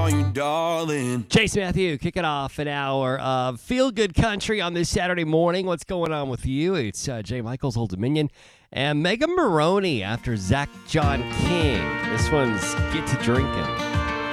call you darling. Chase Matthew kicking off an hour of Feel Good Country on this Saturday morning. What's going on with you? It's Jay Michaels, Old Dominion, and Megan Maroney after Zach John King. This one's Get to Drinking.